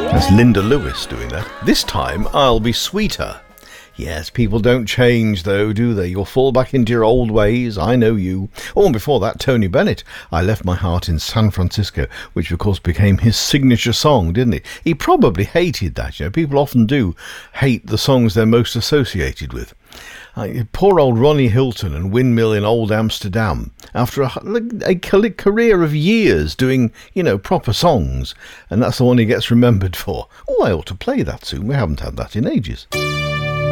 That's Linda Lewis doing that. This time I'll be sweeter. Yes, people don't change though, do they? You'll fall back into your old ways, I know you. Oh, and before that, Tony Bennett, I Left My Heart in San Francisco, which of course became his signature song, didn't it? He probably hated that, you know. People often do hate the songs they're most associated with. Poor old Ronnie Hilton and Windmill in Old Amsterdam, after a career of years doing, you know, proper songs, and that's the one he gets remembered for. Oh, I ought to play that soon. We haven't had that in ages.